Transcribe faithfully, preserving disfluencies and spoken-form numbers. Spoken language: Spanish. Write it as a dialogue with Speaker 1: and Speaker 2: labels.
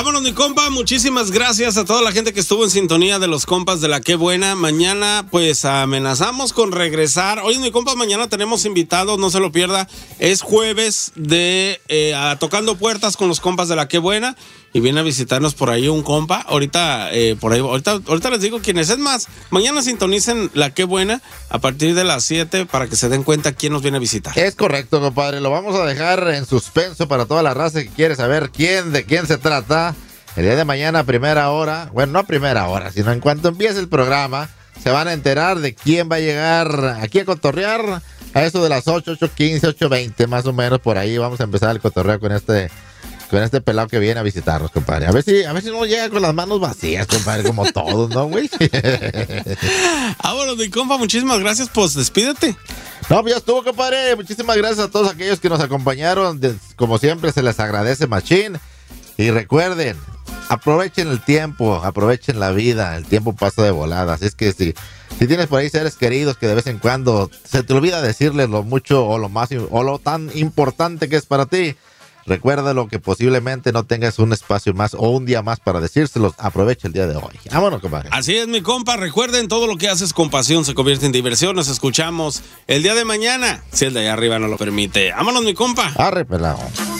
Speaker 1: Vámonos, mi compa. Muchísimas gracias a toda la gente que estuvo en sintonía de los compas de la Qué Buena. Mañana, pues, amenazamos con regresar. Oye, mi compa, mañana tenemos invitados, no se lo pierda. Es jueves de eh, a Tocando Puertas con los compas de la Qué Buena. Y viene a visitarnos por ahí un compa. Ahorita, eh, por ahí, ahorita, ahorita les digo quién es. Es más, mañana sintonicen la Qué Buena a partir de las siete para que se den cuenta quién nos viene a visitar.
Speaker 2: Es correcto, compadre. Lo vamos a dejar en suspenso para toda la raza que quiere saber quién, de quién se trata. El día de mañana, a primera hora, bueno, no a primera hora, sino en cuanto empiece el programa, se van a enterar de quién va a llegar aquí a cotorrear a eso de las ocho, ocho quince, ocho veinte, más o menos. Por ahí vamos a empezar el cotorreo con este... Con este pelado que viene a visitarnos, compadre. A ver si, a ver si no llega con las manos vacías, compadre, como todos, ¿no, güey?
Speaker 1: Ah, bueno, mi compa, muchísimas gracias, pues despídete.
Speaker 2: No, pues ya estuvo, compadre. Muchísimas gracias a todos aquellos que nos acompañaron. Como siempre, se les agradece machín. Y recuerden, aprovechen el tiempo, aprovechen la vida. El tiempo pasa de volada. Así es que si, si tienes por ahí seres queridos que de vez en cuando se te olvida decirles lo mucho o lo más o lo tan importante que es para ti, recuérdalo que posiblemente no tengas un espacio más o un día más para decírselos. Aprovecha el día de hoy. Vámonos, compadre.
Speaker 1: Así es, mi compa. Recuerden, todo lo que haces con pasión se convierte en diversión. Nos escuchamos el día de mañana, si el de allá arriba no lo permite. Vámonos, mi compa.
Speaker 2: Arre, pelado.